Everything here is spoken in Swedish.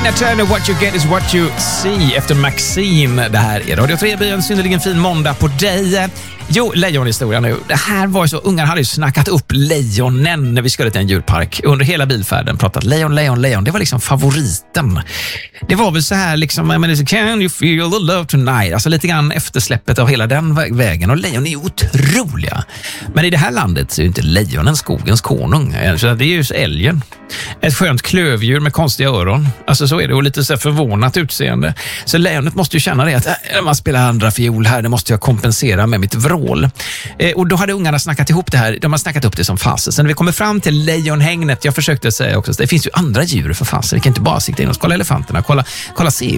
Tina Turner, What You Get Is What You See efter Maxine. Det här är Radio 3, en synnerligen fin måndag på dig. Jo, lejonhistoria nu. Det här var ju så, ungarna hade ju snackat upp lejonen när vi skulle till en djurpark. Under hela bilfärden pratat lejon. Det var liksom favoriten. Det var väl så här liksom, can you feel the love tonight? Alltså lite grann eftersläppet av hela den vägen. Och lejon är otroliga. Men i det här landet så är ju inte lejonen skogens konung. Så det är ju älgen. Ett skönt klövdjur med konstiga öron. Alltså så är det, och lite så förvånat utseende. Så lejonet måste ju känna det att man spelar andra fiol här, det måste jag kompensera med mitt vrål. Och då hade ungarna snackat ihop det här. De har snackat upp det som fasen. Sen när vi kommer fram till lejonhägnet, jag försökte säga också, det finns ju andra djur för fasen. Vi kan inte bara sikta in oss, kolla elefanterna, kolla